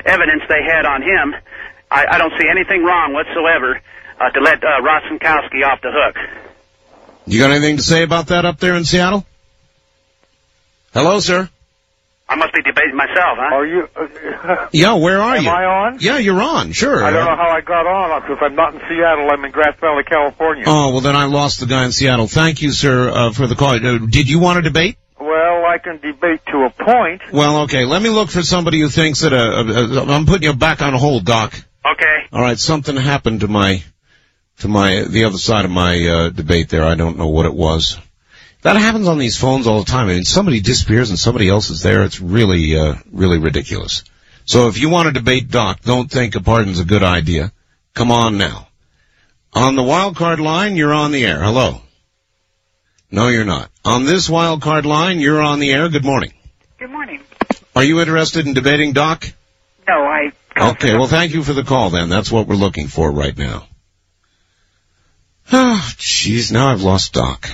evidence they had on him, I don't see anything wrong whatsoever to let Rostenkowski off the hook. You got anything to say about that up there in Seattle? Hello, sir. I must be debating myself, huh? Are you? Yeah, where are you? Am I on? Yeah, you're on, sure. I don't know how I got on, because I'm not in Seattle. I'm in Grass Valley, California. Oh, well, then I lost the guy in Seattle. Thank you, sir, for the call. Did you want to debate? Well, I can debate to a point. Well, okay, let me look for somebody who thinks that I'm putting you back on hold, Doc. Okay. All right, something happened to the other side of my debate there. I don't know what it was. That happens on these phones all the time. I mean, somebody disappears and somebody else is there. It's really, really ridiculous. So if you want to debate Doc, don't think a pardon's a good idea. Come on now. On the wild card line, you're on the air. Hello. No, you're not. On this wild card line, you're on the air. Good morning. Good morning. Are you interested in debating Doc? No, Okay, well, thank you for the call, then. That's what we're looking for right now. Oh, jeez, now I've lost Doc.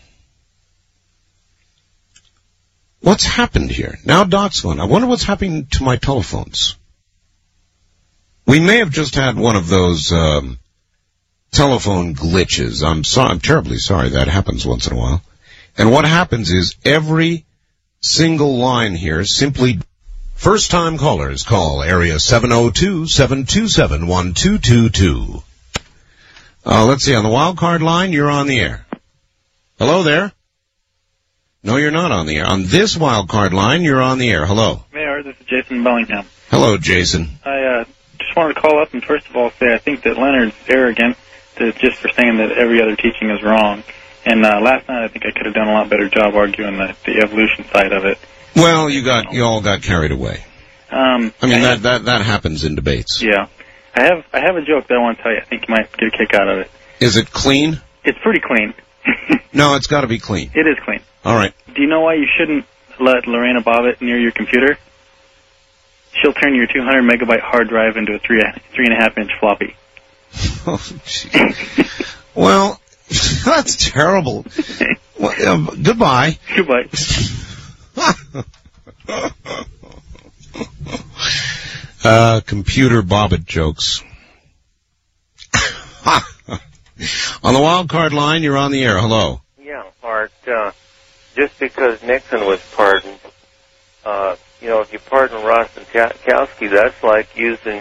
What's happened here? Now Doc's gone. I wonder what's happening to my telephones. We may have just had one of those telephone glitches. I'm terribly sorry. That happens once in a while. And what happens is every single line here simply... First-time callers call area 702-727-1222. Let's see, on the wild card line, you're on the air. Hello there? No, you're not on the air. On this wild card line, you're on the air. Hello. Mayor, this is Jason Bellingham. Hello, Jason. I just wanted to call up and first of all say I think that Leonard's arrogant just for saying that every other teaching is wrong. And last night I think I could have done a lot better job arguing the evolution side of it. Well, you all got carried away. I mean, that happens in debates. Yeah. I have a joke that I want to tell you. I think you might get a kick out of it. Is it clean? It's pretty clean. No, it's got to be clean. It is clean. All right. Do you know why you shouldn't let Lorena Bobbitt near your computer? She'll turn your 200 megabyte hard drive into a 3.5 inch floppy. Oh, jeez. Well, that's terrible. Well, goodbye. Goodbye. Computer Bobbitt jokes. On the wild card line, you're on the air. Hello. Yeah, Art. Just because Nixon was pardoned, if you pardon Rostenkowski, that's like using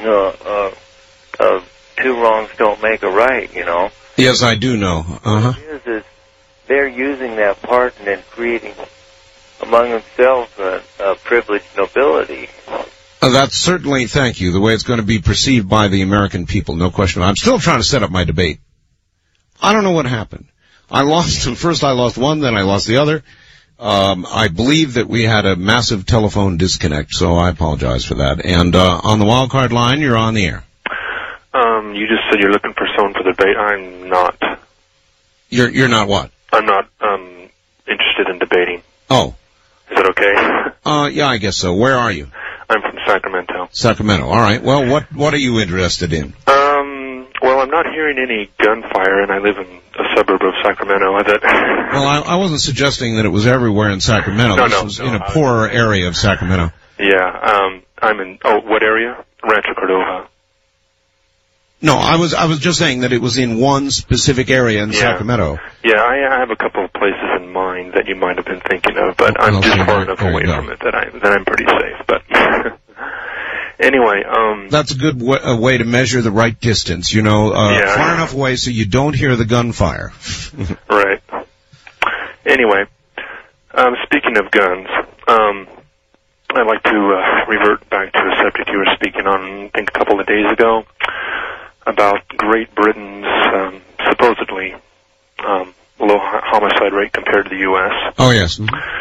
two wrongs don't make a right. Yes, I do know. What it is they're using that pardon and creating among themselves a privileged nobility. That's certainly, thank you, the way it's going to be perceived by the American people, no question. I'm still trying to set up my debate. I don't know what happened. First I lost one, then I lost the other. I believe that we had a massive telephone disconnect, so I apologize for that. And on the wild card line, you're on the air. You just said you're looking for someone for the debate. I'm not. You're not what? I'm not interested in debating. Oh. Is that okay? Yeah, I guess so. Where are you? I'm from Sacramento. Sacramento. All right. Well, what are you interested in? Well, I'm not hearing any gunfire, and I live in a suburb of Sacramento. Well, I wasn't suggesting that it was everywhere in Sacramento. This was in a poorer area of Sacramento. Yeah. I'm in. Oh, what area? Rancho Cordova. No, I was just saying that it was in one specific area in Sacramento. Yeah, I have a couple of places in mind that you might have been thinking of, but I'm just far enough away from it that I'm pretty safe. But anyway, that's a good way to measure the right distance. Far enough away so you don't hear the gunfire. Right. Anyway, speaking of guns, I'd like to revert back to a subject you were speaking on, I think, a couple of days ago, about Great Britain's supposedly low homicide rate compared to the U.S. Oh, yes.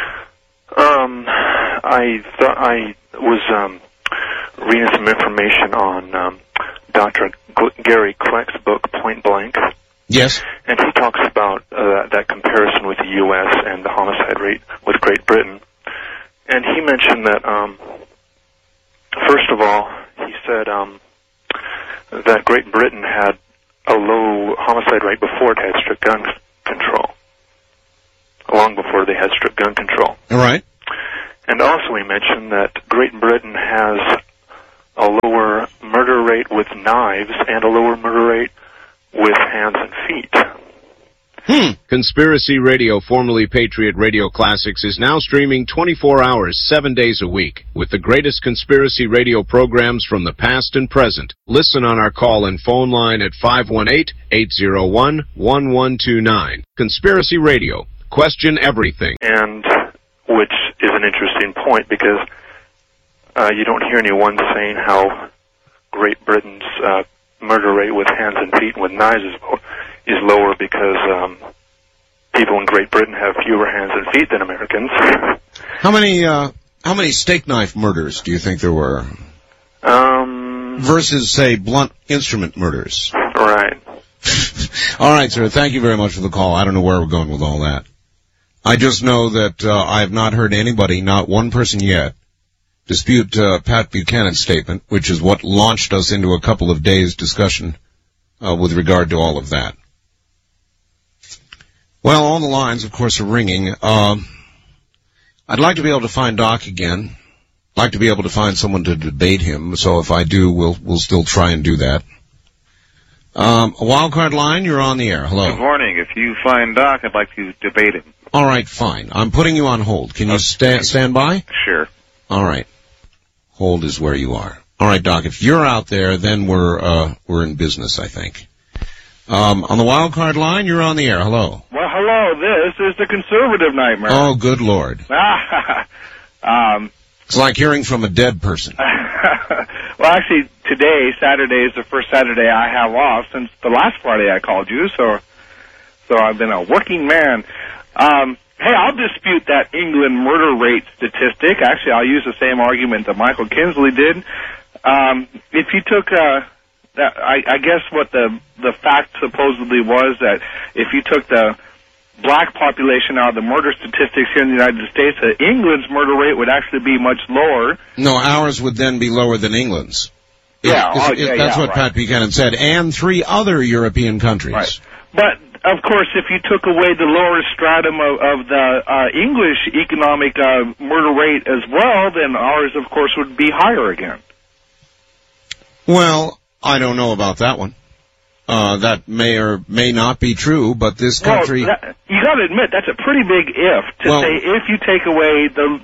I thought I was reading some information on Dr. Gary Kleck's book, Point Blank. Yes. And he talks about that comparison with the U.S. and the homicide rate with Great Britain. And he mentioned that, first of all, he said that Great Britain had a low homicide rate before it had strict gun control, long before they had strict gun control. All right. And also he mentioned that Great Britain has a low knives and a lower murder rate with hands and feet. Conspiracy Radio, formerly Patriot Radio Classics, is now streaming 24 hours, 7 days a week, with the greatest conspiracy radio programs from the past and present. Listen on our call and phone line at 518-801-1129. Conspiracy Radio. Question everything. And which is an interesting point because you don't hear anyone saying how Great Britain's murder rate with hands and feet and with knives is lower because people in Great Britain have fewer hands and feet than Americans. How many steak knife murders do you think there were? Versus, say, blunt instrument murders. Right. All right, sir. Thank you very much for the call. I don't know where we're going with all that. I just know that I have not heard anybody, not one person yet, dispute Pat Buchanan's statement, which is what launched us into a couple of days' discussion with regard to all of that. Well, all the lines, of course, are ringing. I'd like to be able to find Doc again. I'd like to be able to find someone to debate him, so if I do, we'll still try and do that. A wildcard line, you're on the air. Hello. Good morning. If you find Doc, I'd like to debate him. All right, fine. I'm putting you on hold. Can you stand by? Sure. All right. Hold is where you are. All right, Doc, if you're out there, then we're in business, I think. On the wild card line, you're on the air. Hello. Well, hello. This is the conservative nightmare. Oh, good Lord. It's like hearing from a dead person. Well, actually, today, Saturday, is the first Saturday I have off since the last Friday I called you, so I've been a working man. Hey, I'll dispute that England murder rate statistic. Actually, I'll use the same argument that Michael Kinsley did. If you took, I guess what the fact supposedly was that if you took the black population out of the murder statistics here in the United States, England's murder rate would actually be much lower. No, ours would then be lower than England's. That's what Pat Buchanan said, and 3 other European countries. Right. But, of course, if you took away the lower stratum of the English economic murder rate as well, then ours, of course, would be higher again. Well, I don't know about that one. That may or may not be true, but this country... Well, you got to admit, that's a pretty big if, say if you take away the...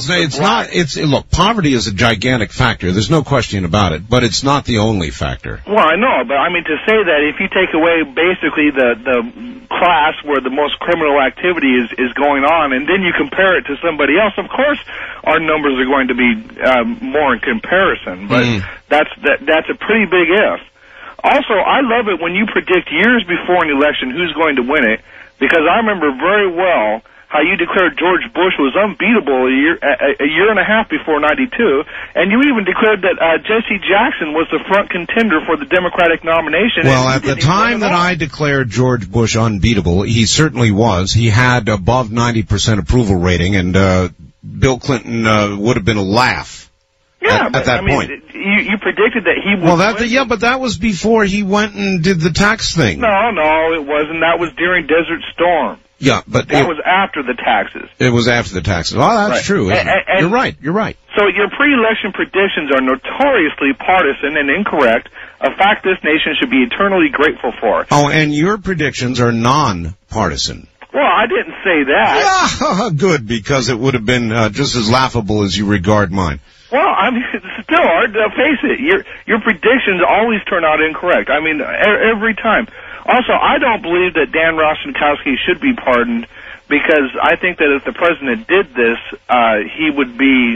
Look, poverty is a gigantic factor. There's no question about it, but it's not the only factor. Well, I know, but I mean to say that if you take away basically the class where the most criminal activity is going on, and then you compare it to somebody else, of course our numbers are going to be more in comparison, but that's a pretty big if. Also, I love it when you predict years before an election who's going to win it, because I remember very well how you declared George Bush was unbeatable a year and a half before 92, and you even declared that Jesse Jackson was the front contender for the Democratic nomination. Well, at the time that I declared George Bush unbeatable, he certainly was. He had above 90% approval rating, and Bill Clinton would have been a laugh. Yeah, at that point. You predicted that he would win. But that was before he went and did the tax thing. No, it wasn't. That was during Desert Storm. Yeah, but that was after the taxes. It was after the taxes. Oh, that's right. True. You're right. So your pre-election predictions are notoriously partisan and incorrect, a fact this nation should be eternally grateful for. Oh, and your predictions are non-partisan. Well, I didn't say that. Yeah, good, because it would have been just as laughable as you regard mine. Well, I mean, it's still hard to face it. Your predictions always turn out incorrect. I mean, every time. Also, I don't believe that Dan Rostenkowski should be pardoned, because I think that if the president did this, he would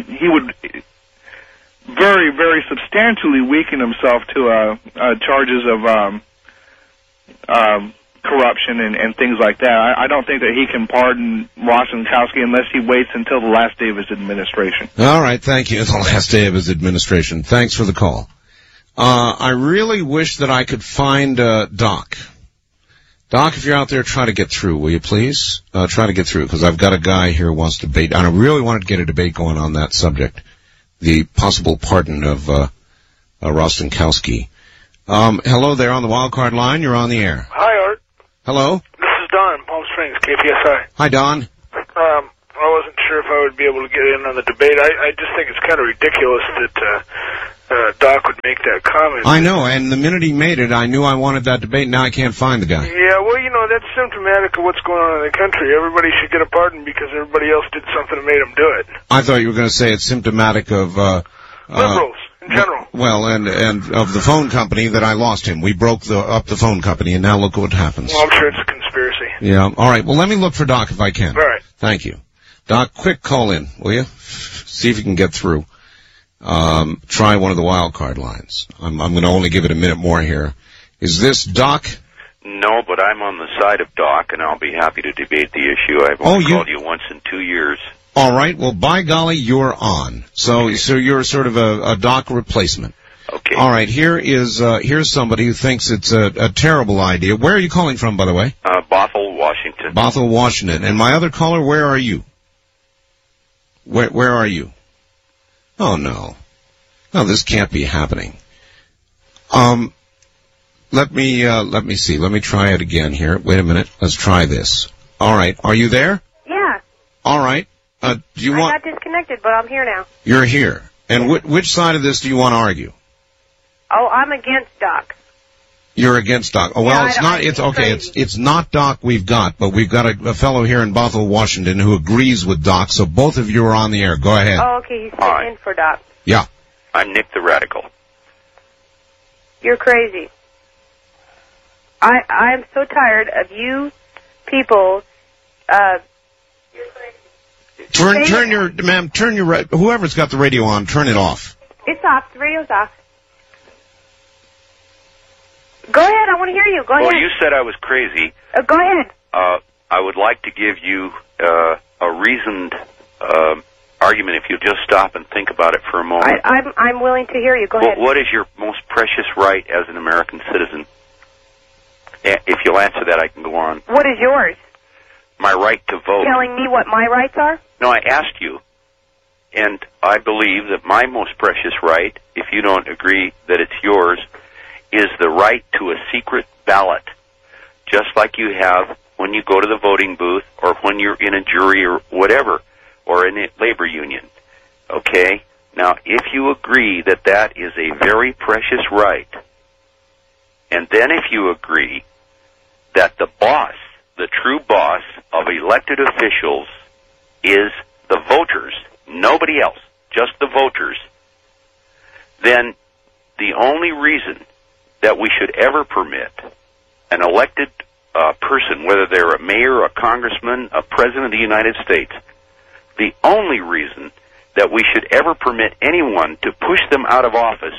very, very substantially weaken himself to charges of corruption and things like that. I don't think that he can pardon Rostenkowski unless he waits until the last day of his administration. All right, thank you. The last day of his administration. Thanks for the call. I really wish that I could find Doc. Doc, if you're out there, try to get through, will you please? Try to get through, because I've got a guy here who wants to debate, and I really wanted to get a debate going on that subject, the possible pardon of Rostenkowski. Hello there on the wildcard line. You're on the air. Hi, Art. Hello? This is Don, Palm Springs, KPSI. Hi, Don. I wasn't sure if I would be able to get in on the debate. I just think it's kind of ridiculous that Doc would make that comment. I know, and the minute he made it, I knew I wanted that debate. Now I can't find the guy. Yeah, well, that's symptomatic of what's going on in the country. Everybody should get a pardon because everybody else did something that made them do it. I thought you were going to say it's symptomatic of liberals in general. Well, and of the phone company that I lost him. We broke up the phone company, and now look what happens. Well, I'm sure it's a conspiracy. Yeah. All right. Well, let me look for Doc if I can. All right. Thank you. Doc, quick call in, will you? See if you can get through. Try one of the wild card lines. I'm going to only give it a minute more here. Is this Doc? No, but I'm on the side of Doc, and I'll be happy to debate the issue. I've only called you once in 2 years. All right. Well, by golly, you're on. So you're sort of a Doc replacement. Okay. All right. Here's somebody who thinks it's a terrible idea. Where are you calling from, by the way? Bothell, Washington. Bothell, Washington. And my other caller, where are you? Where are you? Oh, no. No, this can't be happening. Let me see. Let me try it again here. Wait a minute. Let's try this. All right. Are you there? Yeah. All right. Do you want... I got disconnected, but I'm here now. You're here. And which side of this do you want to argue? Oh, I'm against Doc. You're against Doc. Oh, well, yeah, it's okay. It's not Doc we've got, but we've got a fellow here in Bothell, Washington who agrees with Doc, so both of you are on the air. Go ahead. Oh, okay. He's sitting in for Doc. Yeah. I'm Nick the Radical. You're crazy. I'm so tired of you people, Turn your whoever's got the radio on, turn it off. It's off. The radio's off. Go ahead. I want to hear you. Go ahead. Well, you said I was crazy. Go ahead. I would like to give you a reasoned argument if you'll just stop and think about it for a moment. I'm willing to hear you. Go ahead. What is your most precious right as an American citizen? If you'll answer that, I can go on. What is yours? My right to vote. Telling me what my rights are? No, I asked you. And I believe that my most precious right, if you don't agree that it's yours, is the right to a secret ballot, just like you have when you go to the voting booth or when you're in a jury or whatever, or in a labor union. Okay? Now, if you agree that that is a very precious right, and then if you agree that the boss, the true boss of elected officials is the voters, nobody else, just the voters, then the only reason that we should ever permit an elected person, whether they're a mayor, a congressman, a president of the United States, the only reason that we should ever permit anyone to push them out of office,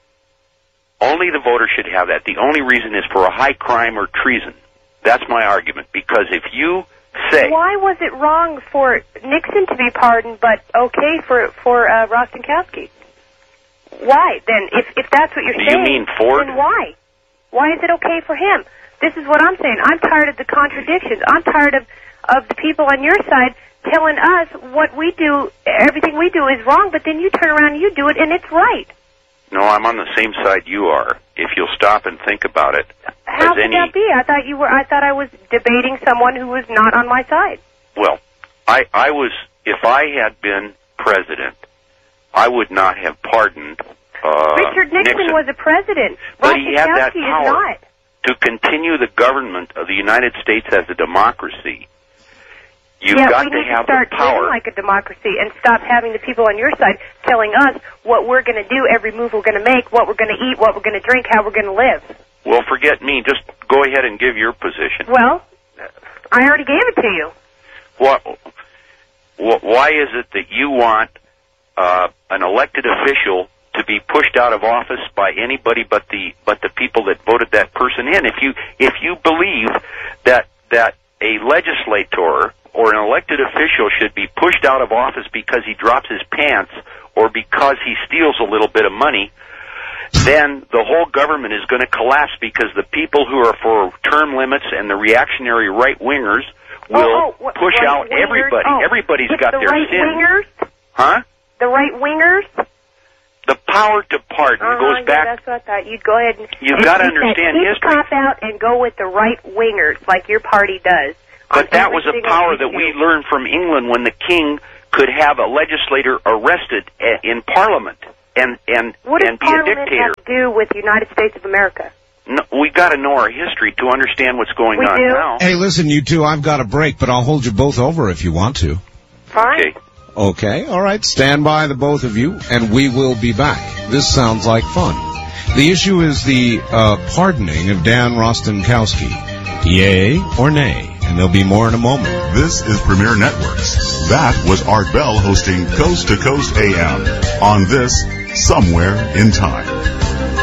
only the voters should have that. The only reason is for a high crime or treason. That's my argument, because if you say... Why was it wrong for Nixon to be pardoned, but okay for Rostenkowski? Why? Then, if that's what you're saying... You mean Ford? Then why? Why is it okay for him? This is what I'm saying. I'm tired of the contradictions. I'm tired of the people on your side telling us what we do, everything we do is wrong, but then you turn around and you do it, and it's right. No, I'm on the same side you are, if you'll stop and think about it. How could that be? I thought I was debating someone who was not on my side. Well, I was, if I had been president, I would not have pardoned Richard Nixon was a president. But he had that Rostenkowski power is not. to continue the government of the United States as a democracy. You've got to have the start power. living like a democracy and stop having the people on your side telling us what we're going to do, every move we're going to make, what we're going to eat, what we're going to drink, how we're going to live. Well, forget me. Just go ahead and give your position. Well, I already gave it to you. Why is it that you want an elected official to be pushed out of office by anybody but the people that voted that person in? If you believe that a legislator or an elected official should be pushed out of office because he drops his pants or because he steals a little bit of money, then the whole government is going to collapse, because the people who are for term limits and the reactionary right-wingers will push out everybody. Everybody's got their right-wingers? Huh? The right-wingers? The power to pardon goes back... That's what I thought. You'd go ahead and... You've got to understand history. Pop out and go with the right-wingers, like your party does. But that was a power that we learned from England when the king could have a legislator arrested in Parliament and what does be a Parliament dictator. have to do with the United States of America? No, we got to know our history to understand what's going on now. Hey, listen, you two, I've got a break, but I'll hold you both over if you want to. Fine. Okay, all right. Stand by, the both of you, and we will be back. This sounds like fun. The issue is the pardoning of Dan Rostenkowski. Yay or nay? And there'll be more in a moment. This is Premier Networks. That was Art Bell hosting Coast to Coast AM on this Somewhere in Time.